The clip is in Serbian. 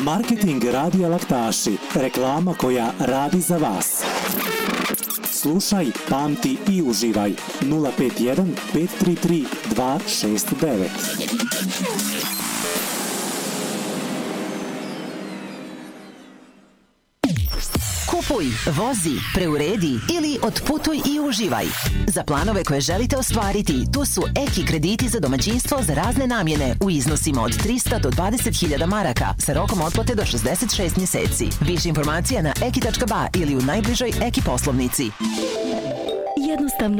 Marketing Radija Laktaši. Reklama koja radi za vas. Slušaj, pamti i uživaj. 051 533 269. Kupuj, vozi, preuredi ili otputuj i uživaj. Za planove koje želite ostvariti, tu su Eki krediti za domaćinstvo za razne namjene u iznosima od 300 do 20.000 maraka sa rokom otplate do 66 mjeseci. Više informacija na eki.ba ili u najbližoj Eki poslovnici. Jednostavno